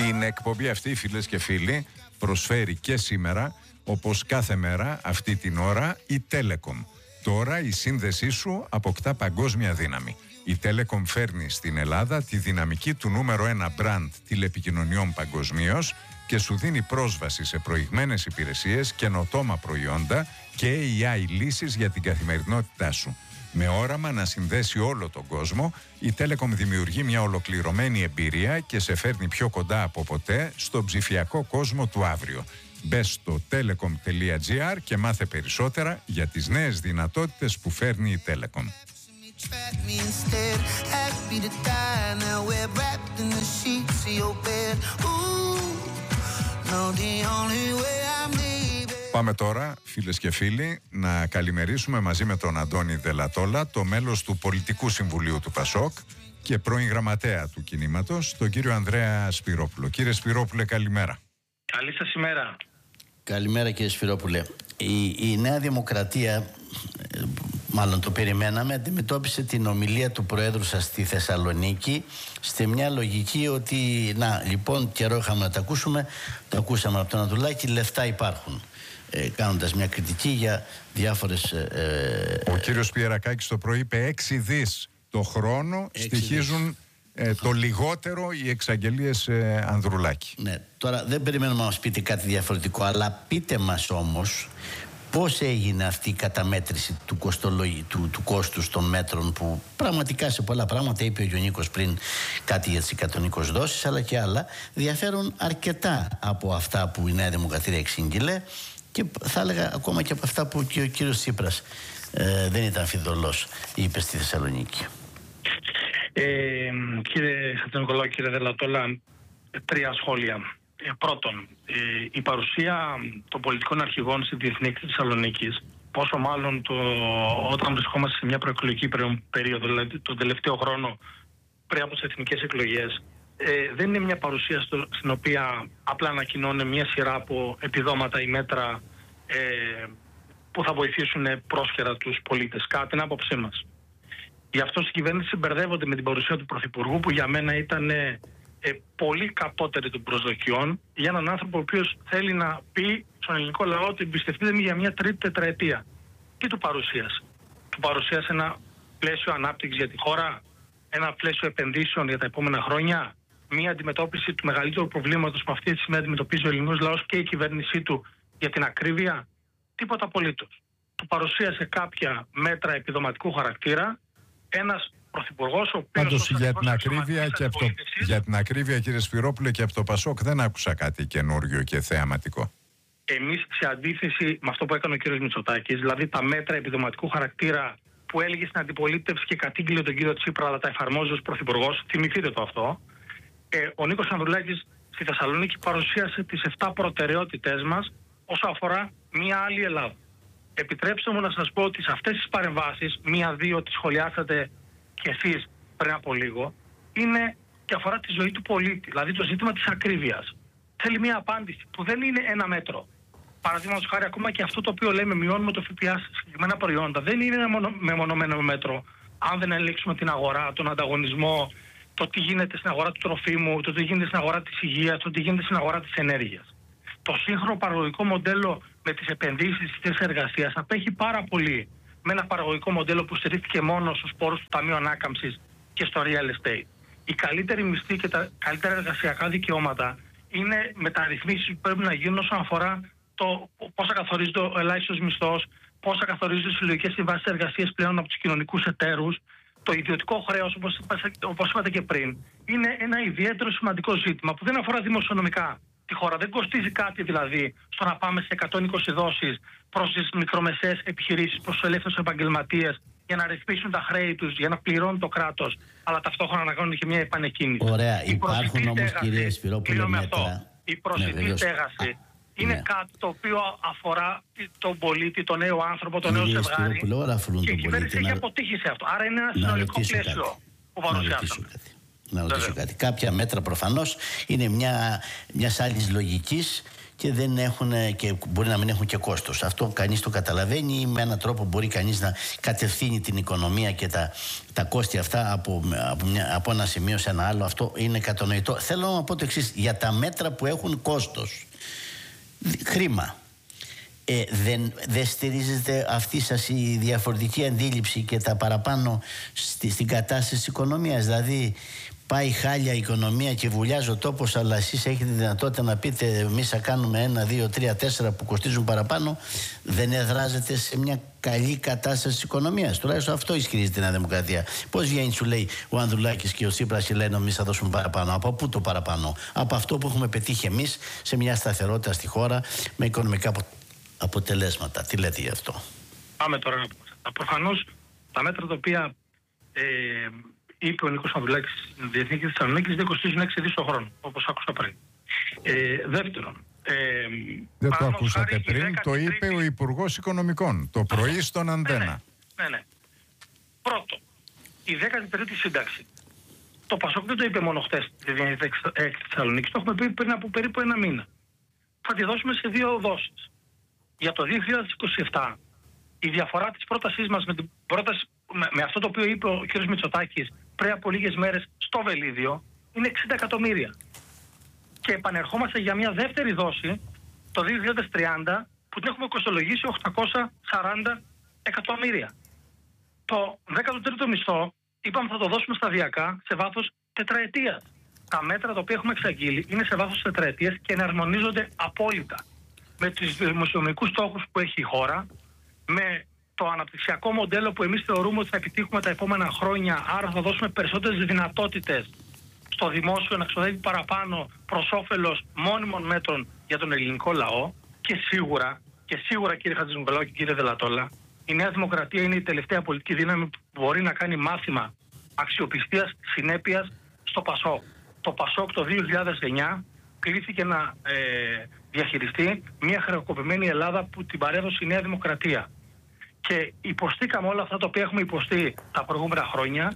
Την εκπομπή αυτή, φίλες και φίλοι, προσφέρει και σήμερα, όπως κάθε μέρα αυτή την ώρα, η Telecom. Τώρα η σύνδεσή σου αποκτά παγκόσμια δύναμη. Η Telecom φέρνει στην Ελλάδα τη δυναμική του νούμερο 1 brand τηλεπικοινωνιών παγκοσμίως και σου δίνει πρόσβαση σε προηγμένες υπηρεσίες, καινοτόμα προϊόντα και AI λύσεις για την καθημερινότητά σου. Με όραμα να συνδέσει όλο τον κόσμο, η Telecom δημιουργεί μια ολοκληρωμένη εμπειρία και σε φέρνει πιο κοντά από ποτέ στον ψηφιακό κόσμο του αύριο. Μπες στο telecom.gr και μάθε περισσότερα για τις νέες δυνατότητες που φέρνει η Telecom. Πάμε τώρα, φίλες και φίλοι, να καλημερίσουμε μαζί με τον Αντώνη Δελατόλα, το μέλος του Πολιτικού Συμβουλίου του ΠΑΣΟΚ και πρώην γραμματέα του κινήματος, τον κύριο Ανδρέα Σπυρόπουλο. Κύριε Σπυρόπουλε, καλημέρα. Καλή σας ημέρα. Καλημέρα, κύριε Σπυρόπουλε. Η Νέα Δημοκρατία, μάλλον το περιμέναμε, αντιμετώπισε την ομιλία του Προέδρου σας στη Θεσσαλονίκη στη μια λογική ότι, να, λοιπόν, καιρό είχαμε να τα ακούσουμε, το ακούσαμε από τον Ανδρουλάκη, λεφτά υπάρχουν. Κάνοντας μια κριτική για διάφορες... Ο κύριος Πιερακάκης το πρωί είπε 6 δις το χρόνο στοιχίζουν το λιγότερο οι εξαγγελίες Ανδρουλάκη. Ναι, τώρα δεν περιμένουμε να μας πείτε κάτι διαφορετικό, αλλά πείτε μας όμως πώς έγινε αυτή η καταμέτρηση του κόστους των μέτρων, που πραγματικά σε πολλά πράγματα, είπε ο Γιονίκος πριν κάτι για τις 120 δόσεις, αλλά και άλλα διαφέρουν αρκετά από αυτά που η Νέα Δημοκρατία εξήγηλε και θα έλεγα ακόμα και από αυτά που και ο κύριος Τσίπρας δεν ήταν φιδωλός, είπε στη Θεσσαλονίκη. Κύριε Χατζηνικολάου, κύριε Δελατόλα, 3 σχόλια. Πρώτον, η παρουσία των πολιτικών αρχηγών στη Διεθνή Έκθεση Θεσσαλονίκης, πόσο μάλλον όταν βρισκόμαστε σε μια προεκλογική περίοδο, δηλαδή τον τελευταίο χρόνο πριν από τις εθνικές εκλογές, δεν είναι μια παρουσία στην οποία απλά ανακοινώνει μια σειρά από επιδόματα ή μέτρα που θα βοηθήσουν πρόσχερα τους πολίτες. Κατά την άποψή μας. Γι' αυτό στην κυβέρνηση μπερδεύονται με την παρουσία του Πρωθυπουργού, που για μένα ήταν πολύ κατώτερη των προσδοκιών, για έναν άνθρωπο ο οποίος θέλει να πει στον ελληνικό λαό ότι εμπιστευτείτε με για μια τρίτη τετραετία. Τι του παρουσίασε? Του παρουσίασε ένα πλαίσιο ανάπτυξης για τη χώρα, ένα πλαίσιο επενδύσεων για τα επόμενα χρόνια, μια αντιμετώπιση του μεγαλύτερου προβλήματος που αυτή τη στιγμή αντιμετωπίζει ο ελληνικός λαός και η κυβέρνησή του για την ακρίβεια? Τίποτα απολύτως. Του παρουσίασε κάποια μέτρα επιδοματικού χαρακτήρα, ένας πρωθυπουργός ο οποίος... Πάντως για την ακρίβεια, κύριε Σπυρόπουλε, και από το ΠΑΣΟΚ δεν άκουσα κάτι καινούριο και θεαματικό. Εμείς, σε αντίθεση με αυτό που έκανε ο κύριος Μητσοτάκης, δηλαδή τα μέτρα επιδοματικού χαρακτήρα που έλεγε στην αντιπολίτευση και κατήγγειλε τον κύριο Τσίπρα, αλλά τα εφαρμόζει ως πρωθυπουργός, θυμηθείτε το αυτό, ο Νίκος Ανδρουλάκης στη Θεσσαλονίκη παρουσίασε τις 7 προτεραιότητές μας όσο αφορά μια άλλη Ελλάδα. Επιτρέψτε μου να σας πω ότι σε αυτές τις παρεμβάσεις, 1-2 τις σχολιάσατε και εσείς πριν από λίγο, είναι και αφορά τη ζωή του πολίτη, δηλαδή το ζήτημα της ακρίβειας. Θέλει μια απάντηση που δεν είναι ένα μέτρο. Παραδείγματος χάρη, ακόμα και αυτό το οποίο λέμε, μειώνουμε το ΦΠΑ σε συγκεκριμένα προϊόντα, δεν είναι ένα μεμονωμένο μέτρο. Αν δεν ελέγξουμε την αγορά, τον ανταγωνισμό, το τι γίνεται στην αγορά του τροφίμου, το τι γίνεται στην αγορά της υγείας, το τι γίνεται στην αγορά της ενέργειας. Το σύγχρονο παραγωγικό μοντέλο με τις επενδύσεις στις θέσεις εργασίας απέχει πάρα πολύ με ένα παραγωγικό μοντέλο που στηρίχθηκε μόνο στους πόρους του Ταμείου Ανάκαμψης και στο real estate. Η καλύτερη μισθή και τα καλύτερα εργασιακά δικαιώματα είναι μεταρρυθμίσεις που πρέπει να γίνουν όσον αφορά το πώς θα καθορίζεται ο ελάχιστος μισθός, πώς θα καθορίζονται οι συλλογικές συμβάσεις εργασίας πλέον από τους κοινωνικούς εταίρους. Το ιδιωτικό χρέος, όπως είπατε και πριν, είναι ένα ιδιαίτερο σημαντικό ζήτημα που δεν αφορά δημοσιονομικά τη χώρα. Δεν κοστίζει κάτι δηλαδή στο να πάμε σε 120 δόσεις προς τις μικρομεσαίες επιχειρήσεις, προς τους ελεύθερους επαγγελματίες, για να ρυθμίσουν τα χρέη τους, για να πληρώνουν το κράτος, αλλά ταυτόχρονα να κάνουν και μια επανεκκίνηση. Ωραία, υπάρχουν όμως, κύριε Σπυρόπουλε, μέτρα. Η προσιτή στέγαση είναι κάτι το οποίο αφορά τον πολίτη, τον νέο άνθρωπο, τον νέο ζευγάρι. Και η κυβέρνηση έχει αποτύχει σε αυτό. Άρα είναι ένα συνολικό πλαίσιο που παρουσιάσαμε. Να ρωτήσω κάτι. Κάποια μέτρα προφανώς είναι μια άλλη λογικής και δεν έχουν και μπορεί να μην έχουν και κόστος. Αυτό κανείς το καταλαβαίνει, ή με έναν τρόπο μπορεί κανείς να κατευθύνει την οικονομία και τα κόστη αυτά από ένα σημείο σε ένα άλλο. Αυτό είναι κατανοητό. Θέλω να πω το εξής, για τα μέτρα που έχουν κόστος, χρήμα, δεν στηρίζεται αυτή σας η διαφορετική αντίληψη και τα παραπάνω στην κατάσταση της οικονομίας? Δηλαδή πάει χάλια η οικονομία και βουλιάζει ο τόπος, αλλά εσείς έχετε δυνατότητα να πείτε εμείς θα κάνουμε 1, 2, 3, 4 που κοστίζουν παραπάνω. Δεν εδράζεται σε μια καλή κατάσταση της οικονομίας? Τουλάχιστον αυτό ισχυρίζεται η Νέα Δημοκρατία. Πώς βγαίνει, σου λέει ο Ανδρουλάκης και ο Τσίπρας και λένε εμείς θα δώσουμε παραπάνω? Από πού το παραπάνω? Από αυτό που έχουμε πετύχει εμείς σε μια σταθερότητα στη χώρα με οικονομικά αποτελέσματα. Τι λέτε γι' αυτό? Πάμε τώρα να πούμε. Προφανώς τα μέτρα τα οποία είπε ο Νίκος Ανδρουλάκης στην Διεθνή και Θεσσαλονίκης δεν κοστίζουν 6 δις το χρόνο, όπως άκουσα πριν. Δεύτερον, δεν το ακούσατε πριν, το είπε ο Υπουργός Οικονομικών το πρωί στον Αντένα. Ναι. Πρώτο, η 13η σύνταξη. Το Πασόκ δεν το είπε μόνο χτες στη Διεθνή Θεσσαλονίκης, το έχουμε πει πριν από περίπου ένα μήνα. Θα τη δώσουμε σε 2 δόσεις. Για το 2027, η διαφορά της πρότασής μας με την πρόταση, με αυτό το οποίο είπε ο κ. Μητσοτάκης πριν από λίγες μέρες στο Βελίδιο, είναι 60 εκατομμύρια. Και επανερχόμαστε για μια δεύτερη δόση το 2030 που την έχουμε κοστολογήσει 840 εκατομμύρια. Το 13ο μισθό είπαμε θα το δώσουμε σταδιακά σε βάθος τετραετίας. Τα μέτρα τα οποία έχουμε εξαγγείλει είναι σε βάθος τετραετίας και εναρμονίζονται απόλυτα με τους δημοσιονομικούς στόχους που έχει η χώρα, με το αναπτυξιακό μοντέλο που εμείς θεωρούμε ότι θα επιτύχουμε τα επόμενα χρόνια, άρα θα δώσουμε περισσότερες δυνατότητες στο δημόσιο να ξοδεύει παραπάνω προς όφελος μόνιμων μέτρων για τον ελληνικό λαό. Και σίγουρα κύριε Χατζημουκαλάου και κύριε Δελατόλα, η Νέα Δημοκρατία είναι η τελευταία πολιτική δύναμη που μπορεί να κάνει μάθημα αξιοπιστίας, συνέπειας στο Πασόκ. Το Πασόκ το 2009 κλήθηκε να διαχειριστεί μια χρεοκοπημένη Ελλάδα που την παρέδωσε η Νέα Δημοκρατία. Και υποστήκαμε όλα αυτά τα οποία έχουμε υποστεί τα προηγούμενα χρόνια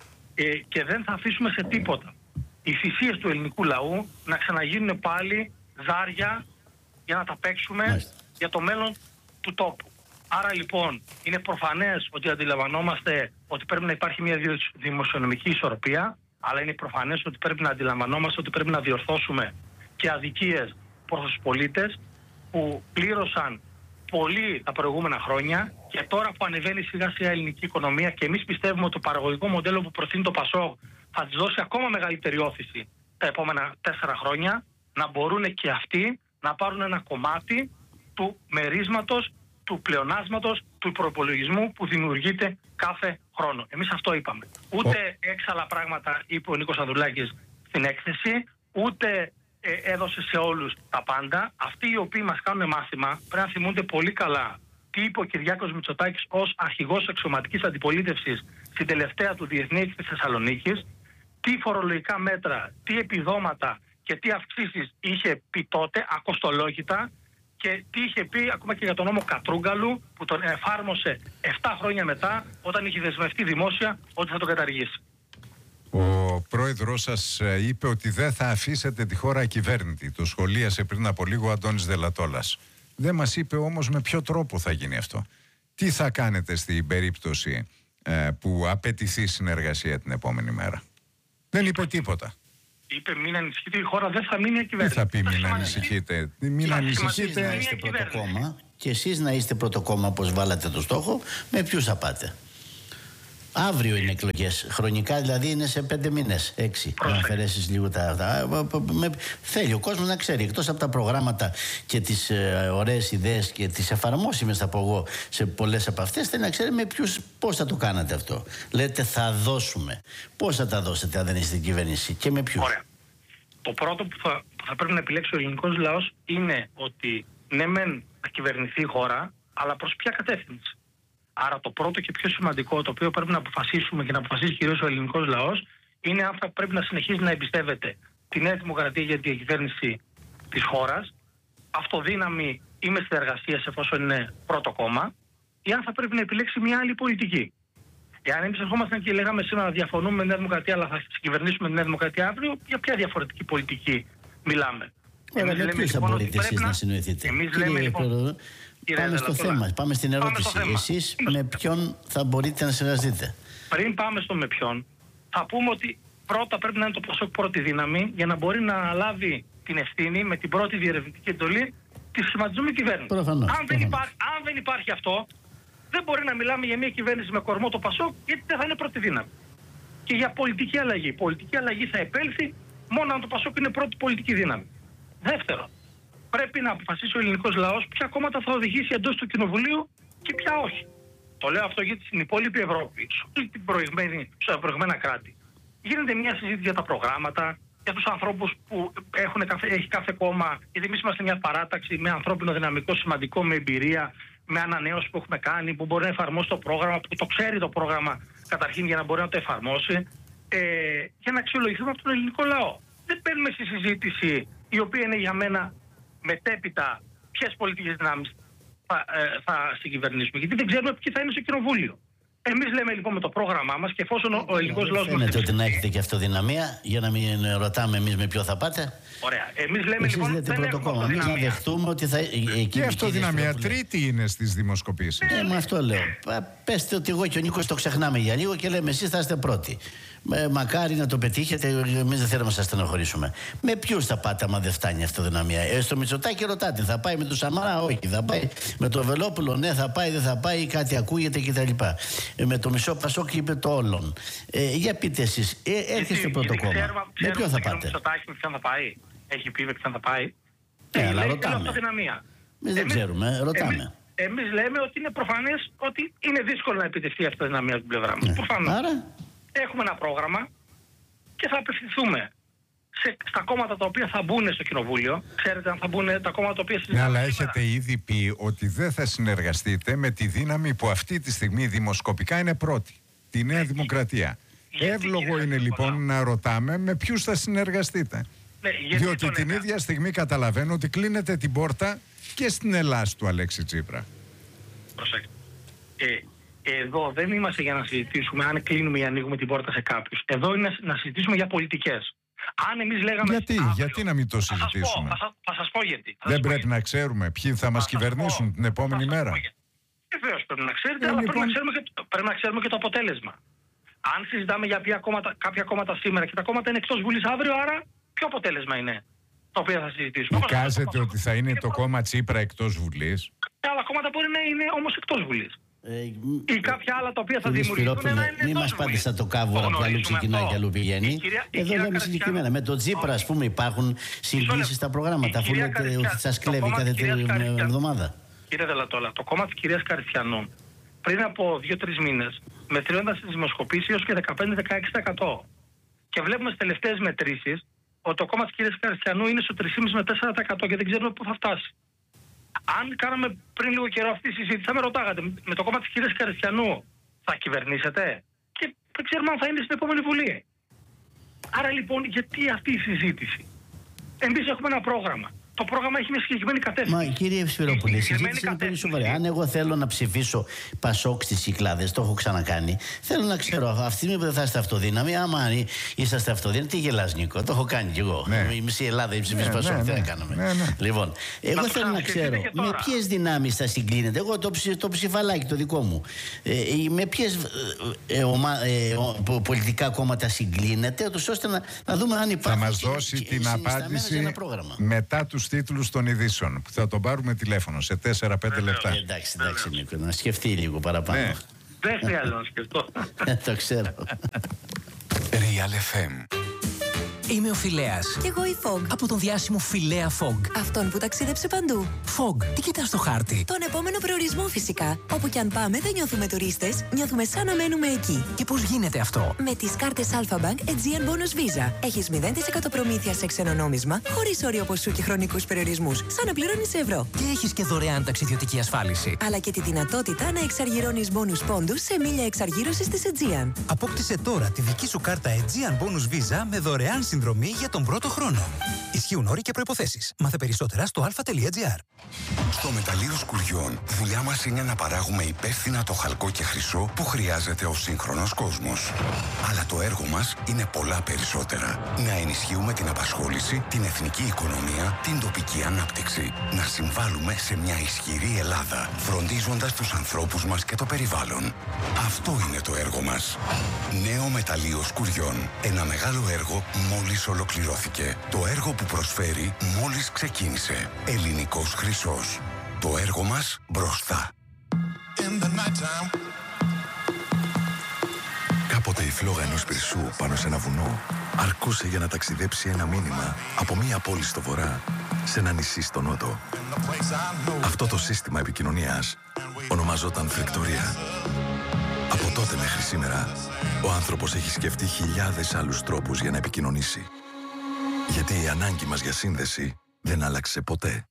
και δεν θα αφήσουμε σε τίποτα οι θυσίες του ελληνικού λαού να ξαναγίνουν πάλι ζάρια για να τα παίξουμε για το μέλλον του τόπου. Άρα λοιπόν είναι προφανές ότι αντιλαμβανόμαστε ότι πρέπει να υπάρχει μια δημοσιονομική ισορροπία, αλλά είναι προφανές ότι πρέπει να αντιλαμβανόμαστε ότι πρέπει να διορθώσουμε και αδικίες προς τους πολίτες που πλήρωσαν πολύ τα προηγούμενα χρόνια και τώρα που ανεβαίνει σιγά σιγά η ελληνική οικονομία και εμείς πιστεύουμε ότι το παραγωγικό μοντέλο που προτείνει το Πασόκ θα της δώσει ακόμα μεγαλύτερη όθηση τα επόμενα 4 χρόνια, να μπορούν και αυτοί να πάρουν ένα κομμάτι του μερίσματος, του πλεονάσματος, του προπολογισμού που δημιουργείται κάθε χρόνο. Εμείς αυτό είπαμε. Ούτε έξαλα πράγματα είπε ο Νίκος Ανδρουλάκης στην έκθεση, ούτε έδωσε σε όλους τα πάντα. Αυτοί οι οποίοι μας κάνουν μάθημα πρέπει να θυμούνται πολύ καλά τι είπε ο Κυριάκος Μητσοτάκης ως αρχηγός αξιωματικής αντιπολίτευσης στην τελευταία του Διεθνή Έκθεση Θεσσαλονίκης, τι φορολογικά μέτρα, τι επιδόματα και τι αυξήσεις είχε πει τότε, ακοστολόγητα, και τι είχε πει ακόμα και για τον νόμο Κατρούγκαλου που τον εφάρμοσε 7 χρόνια μετά όταν είχε δεσμευτεί δημόσια ότι θα τον καταργήσει. Ο πρόεδρος σας είπε ότι δεν θα αφήσετε τη χώρα ακυβέρνητη. Το σχολίασε πριν από λίγο ο Αντώνης Δελατόλας. Δεν μας είπε όμως με ποιο τρόπο θα γίνει αυτό. Τι θα κάνετε στην περίπτωση που απαιτηθεί συνεργασία την επόμενη μέρα? Δεν είπε τίποτα. Είπε μην ανησυχείτε, η χώρα δεν θα μείνει ακυβέρνητη. Τι θα πει μην ανησυχείτε? Μην ανησυχείτε. Να είστε πρώτο κόμμα και εσείς να είστε πρώτο κόμμα όπως βάλατε το στόχο, με ποιους θα πάτε? Αύριο είναι εκλογές. Χρονικά δηλαδή είναι σε 5 μήνες, 6. Να αφαιρέσεις λίγο θέλει ο κόσμος να ξέρει, εκτός από τα προγράμματα και τις ωραίες ιδέες και τις εφαρμόσιμες, θα πω εγώ, σε πολλές από αυτές, θέλει να ξέρει με ποιους, πώς θα το κάνατε αυτό. Λέτε θα δώσουμε. Πώς θα τα δώσετε αν δεν είστε στην κυβέρνηση και με ποιους? Ωραία. Το πρώτο που θα πρέπει να επιλέξει ο ελληνικός λαός είναι ότι ναι μεν θα κυβερνηθεί η χώρα, αλλά προς ποια κατεύθυνση. Άρα το πρώτο και πιο σημαντικό το οποίο πρέπει να αποφασίσουμε και να αποφασίσει κυρίως ο ελληνικός λαός είναι αν θα πρέπει να συνεχίσει να εμπιστεύεται τη Νέα Δημοκρατία για την διακυβέρνηση της χώρας, αυτοδύναμη ή με συνεργασίες εφόσον είναι πρώτο κόμμα, ή αν θα πρέπει να επιλέξει μια άλλη πολιτική. Εάν εμείς ερχόμασταν και λέγαμε σήμερα να διαφωνούμε με τη Νέα Δημοκρατία αλλά θα κυβερνήσουμε τη Νέα Δημοκρατία αύριο, για ποια διαφορετική πολιτική μιλάμε? Ωραία, με ποιους θα μπορείτε εσείς να συνοηθείτε? Πάμε στο θέμα, πάμε στην ερώτηση. Εσείς με ποιον θα μπορείτε να συνεργαστείτε? Πριν πάμε στο με ποιον, θα πούμε ότι πρώτα πρέπει να είναι το ΠΑΣΟΚ πρώτη δύναμη για να μπορεί να αναλάβει την ευθύνη με την πρώτη διερευνητική εντολή τη σχηματιζόμενη κυβέρνηση. Αν δεν υπάρχει αυτό, δεν μπορεί να μιλάμε για μια κυβέρνηση με κορμό το ΠΑΣΟΚ, γιατί δεν θα είναι πρώτη δύναμη. Και για πολιτική αλλαγή. Η πολιτική αλλαγή θα επέλθει μόνο αν το ΠΑΣΟΚ είναι πρώτη πολιτική δύναμη. Δεύτερον, πρέπει να αποφασίσει ο ελληνικός λαός ποια κόμματα θα οδηγήσει εντός του Κοινοβουλίου και ποια όχι. Το λέω αυτό γιατί στην υπόλοιπη Ευρώπη, στα προηγμένα κράτη, γίνεται μια συζήτηση για τα προγράμματα, για τους ανθρώπους που έχει κάθε κόμμα, γιατί εμείς είμαστε μια παράταξη με ανθρώπινο δυναμικό σημαντικό, με εμπειρία, με ανανέωση που έχουμε κάνει, που μπορεί να εφαρμόσει το πρόγραμμα, που το ξέρει το πρόγραμμα καταρχήν για να μπορεί να το εφαρμόσει, για να αξιολογηθούμε από τον ελληνικό λαό. Δεν παίρνουμε στη συζήτηση, η οποία είναι για μένα μετέπειτα, ποιες πολιτικές δυνάμεις θα συγκυβερνήσουμε, γιατί δεν ξέρουμε ποιοι θα είναι στο κοινοβούλιο. Εμείς λέμε λοιπόν με το πρόγραμμά μας και εφόσον ο ελληνικός λαός... Φαίνεται ότι να έχετε και αυτοδυναμία για να μην ρωτάμε εμείς με ποιο θα πάτε. Ωραία. Εμείς λέμε εσείς λοιπόν λέτε πρώτο κόμμα. Εμείς να δεχτούμε ότι θα... Και η αυτοδυναμία τρίτη είναι στις δημοσκοπήσεις. Με αυτό λέω. Πέστε ότι εγώ και ο Νίκος το ξεχνάμε για λίγο και λέμε εσείς θα είστε πρώτοι. Μακάρι να το πετύχετε, εμείς δεν θέλουμε να σας στενοχωρήσουμε. Με ποιους θα πάτε άμα δεν φτάνει η αυτοδυναμία? Στο Μητσοτάκη ρωτάτε, θα πάει με τον Σαμαρά? Όχι. Θα πάει με τον Βελόπουλο? Ναι, θα πάει, δεν θα πάει, κάτι ακούγεται κτλ. Με το μισό Πασόκ είπε το όλον. Για πείτε εσείς, έρχεστε πρώτο κόμμα. Με ποιον θα πάτε? Με ποιον θα πάει? Έχει πει με ποιον θα πάει? Αλλά ρωτάμε. Εμείς δεν ξέρουμε, ρωτάμε. Εμείς λέμε ότι είναι προφανές ότι είναι δύσκολο να επιτευχθεί η αυτοδυναμία στην πλευρά μας. Άρα έχουμε ένα πρόγραμμα και θα απευθυνθούμε στα κόμματα τα οποία θα μπουν στο κοινοβούλιο. Ξέρετε αν θα μπουν τα κόμματα τα οποία συζητάνε. Ναι, αλλά έχετε ήδη πει ότι δεν θα συνεργαστείτε με τη δύναμη που αυτή τη στιγμή δημοσκοπικά είναι πρώτη. Τη Νέα Δημοκρατία. Εύλογο είναι λοιπόν να ρωτάμε με ποιους θα συνεργαστείτε. Ναι, διότι την ίδια στιγμή καταλαβαίνω ότι κλείνετε την πόρτα και στην Ελλάς του Αλέξη Τσίπρα. Προσέξτε. Εδώ δεν είμαστε για να συζητήσουμε αν κλείνουμε ή ανοίγουμε την πόρτα σε κάποιους. Εδώ είναι να συζητήσουμε για πολιτικές. Αν εμείς λέγαμε... Γιατί να μην το συζητήσουμε? Θα σας πω γιατί. Δεν πρέπει να ξέρουμε ποιοι θα μας κυβερνήσουν την επόμενη μέρα? Βεβαίως πρέπει να ξέρετε, αλλά πρέπει να ξέρουμε και το αποτέλεσμα. Αν συζητάμε για κάποια κόμματα σήμερα και τα κόμματα είναι εκτός Βουλής αύριο, άρα ποιο αποτέλεσμα είναι το οποίο θα συζητήσουμε? Εικάζεται ότι θα είναι το κόμμα Τσίπρα εκτός Βουλής. Άλλα κόμματα μπορεί να είναι όμως εκτός Βουλής. Ή κάποια άλλα τα οποία θα δημιουργηθούν. Μην μας πάτε σαν το κάβουρα που αλλού ξεκινάει και αλλού πηγαίνει. Εδώ λέμε συγκεκριμένα. Με τον Τσίπρα, ας πούμε, υπάρχουν συγκλήσεις στα προγράμματα, αφού λέτε ότι σας κλέβει κάθε εβδομάδα. Κύριε Δελατόλα, το κόμμα της κυρίας Καριστιανού πριν από 2-3 μήνες μετριώντας τις δημοσκοπήσεις έως και 15-16%. Και βλέπουμε στις τελευταίες μετρήσεις ότι το κόμμα της κυρίας Καριστιανού είναι στο 3,5 με 4% και δεν ξέρουμε πού θα φτάσει. Αν κάναμε πριν λίγο καιρό αυτή τη συζήτηση, θα με ρωτάγατε με το κόμμα της κυρίας Καριστιανού θα κυβερνήσετε? Και δεν ξέρουμε αν θα είναι στην επόμενη Βουλή. Άρα λοιπόν, γιατί αυτή η συζήτηση? Εμείς έχουμε ένα πρόγραμμα. Το πρόγραμμα έχει μια συγκεκριμένη κατεύθυνση. Μα κύριε Σφυρόπουλε, η συζήτηση είναι πολύ σοβαρή. Αν εγώ θέλω να ψηφίσω Πασόκ στις Κυκλάδες, το έχω ξανακάνει, θέλω να ξέρω αυτή τη στιγμή που δεν θα είστε αυτοδύναμοι. Άμα είσαστε αυτοδύναμοι, τι γελάς, Νίκο? Το έχω κάνει κι εγώ. Ναι. Η μισή Ελλάδα ψηφίσει Πασόκ, τι έκαναμε. Ναι. Λοιπόν, εγώ θέλω να ξέρω με ποιες δυνάμεις θα συγκλίνετε. Εγώ το ψηφαλάκι το δικό μου. Με ποιες πολιτικά κόμματα συγκλίνετε, ώστε να δούμε αν υπάρχει. Θα μας δώσει την απάντηση μετά τους τίτλους των ειδήσεων που θα τον πάρουμε τηλέφωνο σε 4-5 λεπτά. Εντάξει, Νίκο, να σκεφτεί λίγο παραπάνω. Ναι. Δεν χρειάζεται να σκεφτώ. Το ξέρω. Real FM. Είμαι ο Φιλέας. Κι εγώ η Fog. Από τον διάσημο Φιλέα Fog. Αυτόν που ταξίδεψε παντού. Fog, τι κοιτάς στο χάρτη? Τον επόμενο προορισμό φυσικά. Όπου κι αν πάμε δεν νιώθουμε τουρίστες, νιώθουμε σαν να μένουμε εκεί. Και πώς γίνεται αυτό? Με τις κάρτες Alpha Bank Aegean Bonus Visa. Έχεις 0% προμήθεια σε ξένο νόμισμα, χωρίς όριο ποσού και χρονικούς περιορισμούς, σαν να πληρώνεις σε ευρώ. Και έχεις και δωρεάν ταξιδιωτική ασφάλιση. Αλλά και τη δυνατότητα να εξαργυρώνεις bonus πόντους σε μίλια εξαργύρωσης της Aegean. Απόκτησε τώρα τη δική σου κάρτα Aegean Bonus Visa με δωρεάν συνδρομή για τον πρώτο χρόνο. Ισχύουν όροι και προϋποθέσεις. Μάθε περισσότερα στο alpha.gr. Στο μεταλλείο Σκουριών, δουλειά μας είναι να παράγουμε υπεύθυνα το χαλκό και χρυσό που χρειάζεται ο σύγχρονος κόσμος. Αλλά το έργο μας είναι πολλά περισσότερα. Να ενισχύουμε την απασχόληση, την εθνική οικονομία, την τοπική ανάπτυξη. Να συμβάλλουμε σε μια ισχυρή Ελλάδα, φροντίζοντας τους ανθρώπους μας και το περιβάλλον. Αυτό είναι το έργο μας. Νέο μεταλλείο Σκουριών. Ένα μεγάλο έργο μόλις ολοκληρώθηκε. Το έργο που προσφέρει μόλις ξεκίνησε. Ελληνικός χρυσός. Το έργο μας μπροστά. Κάποτε η φλόγα ενός πυρσού πάνω σε ένα βουνό αρκούσε για να ταξιδέψει ένα μήνυμα από μία πόλη στο βορρά σε ένα νησί στο νότο. Αυτό το σύστημα επικοινωνίας ονομαζόταν φρικτορία. Από τότε μέχρι σήμερα, ο άνθρωπος έχει σκεφτεί χιλιάδες άλλους τρόπους για να επικοινωνήσει. Γιατί η ανάγκη μας για σύνδεση δεν άλλαξε ποτέ.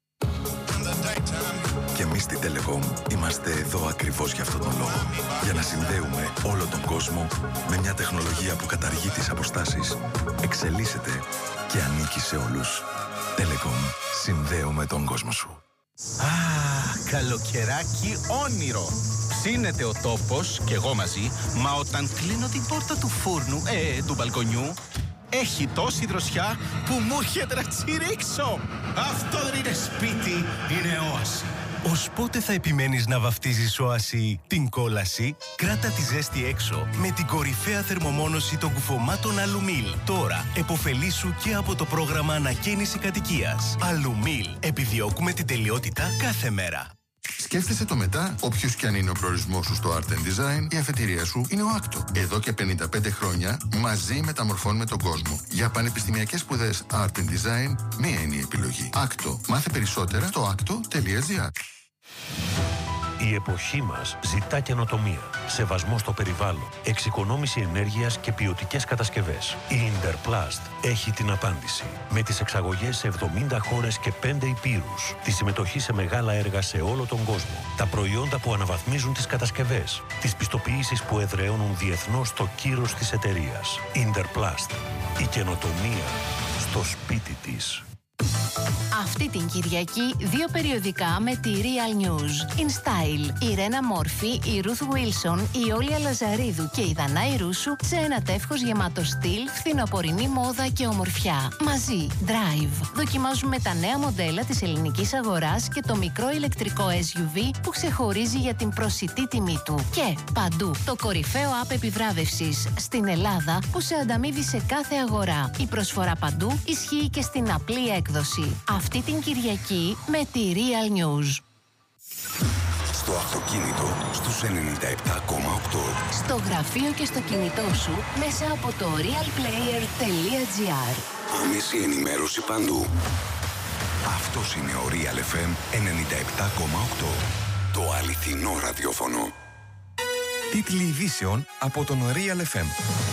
Και εμείς στη Telecom είμαστε εδώ ακριβώς για αυτόν τον λόγο. Για να συνδέουμε όλο τον κόσμο με μια τεχνολογία που καταργεί τις αποστάσεις, εξελίσσεται και ανήκει σε όλους. Telecom. Συνδέουμε τον κόσμο σου. Καλοκαιράκι όνειρο. Ψήνεται ο τόπος και εγώ μαζί, μα όταν κλείνω την πόρτα του φούρνου, του μπαλκονιού, έχει τόση δροσιά που μου έρχεται να τσιρίξω. Αυτό δεν είναι σπίτι, είναι όαση. Ως πότε θα επιμένεις να βαφτίζεις όαση την κόλαση? Κράτα τη ζέστη έξω με την κορυφαία θερμομόνωση των κουφωμάτων Αλουμίλ. Τώρα εποφελήσου και από το πρόγραμμα ανακαίνιση κατοικίας. Αλουμίλ. Επιδιώκουμε την τελειότητα κάθε μέρα. Σκέφτεσαι το μετά, όποιος και αν είναι ο προορισμός σου στο Art and Design, η αφετηρία σου είναι ο Άκτο. Εδώ και 55 χρόνια μαζί μεταμορφώνουμε τον κόσμο. Για πανεπιστημιακές σπουδές Art and Design, μία είναι η επιλογή. Άκτο. Μάθε περισσότερα στο άκτο.gr. Η εποχή μας ζητά καινοτομία, σεβασμό στο περιβάλλον, εξοικονόμηση ενέργειας και ποιοτικές κατασκευές. Η Interplast έχει την απάντηση. Με τις εξαγωγές σε 70 χώρες και 5 υπήρους, τη συμμετοχή σε μεγάλα έργα σε όλο τον κόσμο, τα προϊόντα που αναβαθμίζουν τις κατασκευές, τις πιστοποιήσεις που εδραιώνουν διεθνώς το κύρος της εταιρείας. Interplast. Η καινοτομία στο σπίτι της. Αυτή την Κυριακή 2 περιοδικά με τη Real News. In Style, η Ρένα Μόρφη, η Ruth Wilson, η Όλια Λαζαρίδου και η Δανάη Ρούσου σε ένα τεύχος γεμάτο στυλ, φθινοπορεινή μόδα και ομορφιά. Μαζί, Drive. Δοκιμάζουμε τα νέα μοντέλα της ελληνικής αγοράς και το μικρό ηλεκτρικό SUV που ξεχωρίζει για την προσιτή τιμή του. Και παντού, το κορυφαίο app επιβράβευσης στην Ελλάδα που σε ανταμείβει σε κάθε αγορά. Η προσφορά παντού ισχύει και στην απλή έκδοση. Αυτή την Κυριακή με τη Real News. Στο αυτοκίνητο στους 97,8. Στο γραφείο και στο κινητό σου μέσα από το realplayer.gr. Άμεση ενημέρωση παντού. Αυτός είναι ο Real FM 97,8. Το αληθινό ραδιόφωνο. Τίτλοι ειδήσεων από τον Real FM.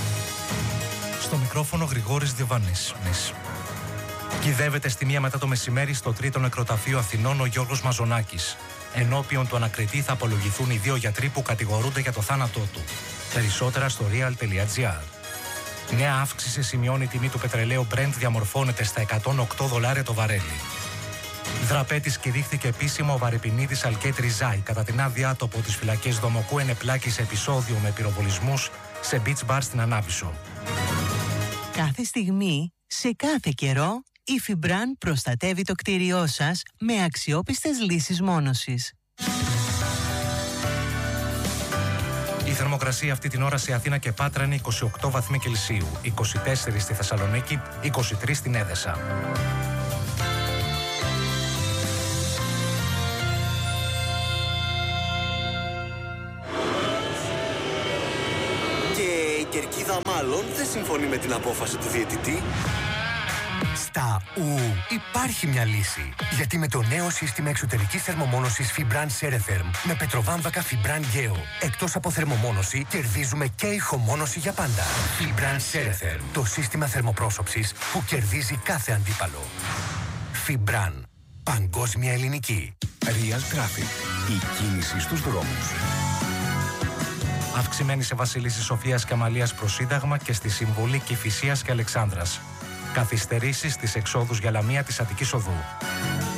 Στο μικρόφωνο Γρηγόρης Διοβάνης. Κυδεύεται στη 1 μετά το μεσημέρι στο 3ο Νεκροταφείο Αθηνών ο Γιώργος Μαζονάκης. Ενώπιον του ανακριτή θα απολογηθούν οι 2 γιατροί που κατηγορούνται για το θάνατό του. Περισσότερα στο real.gr. Νέα αύξηση σημειώνει η τιμή του πετρελαίου Brent, διαμορφώνεται στα $108 το βαρέλι. Δραπέτης κηρύχθηκε επίσημα ο Βαρυπινίδης Αλκέτ Ριζάη κατά την άδειά του από τις φυλακές Δομοκού ενεπλάκη σε επεισόδιο με πυροβολισμούς σε beach bar στην Ανάπησο. Κάθε στιγμή, σε κάθε καιρό, η Φιμπράν προστατεύει το κτίριό σας με αξιόπιστες λύσεις μόνωσης. Η θερμοκρασία αυτή την ώρα σε Αθήνα και Πάτρα είναι 28 βαθμοί Κελσίου, 24 στη Θεσσαλονίκη, 23 στην Έδεσα. Και η κερκίδα μάλλον δεν συμφωνεί με την απόφαση του διαιτητή. Στα υπάρχει μια λύση. Γιατί με το νέο σύστημα εξωτερικής θερμομόνωσης Fibran Ceretherm με πετροβάμβακα Fibran Geo, εκτός από θερμομόνωση, κερδίζουμε και ηχομόνωση για πάντα. Fibran Ceretherm, το σύστημα θερμοπρόσωψης που κερδίζει κάθε αντίπαλο. Fibran, παγκόσμια ελληνική. Real Traffic, η κίνηση στους δρόμους. Αυξημένη σε Βασίλισσης Σοφίας και Αμαλίας προς Σύνταγμα και στη Συμβολή Κηφισίας και Αλεξάνδρας. Καθυστερήσεις στις εξόδους για Λαμία της Αττικής Οδού.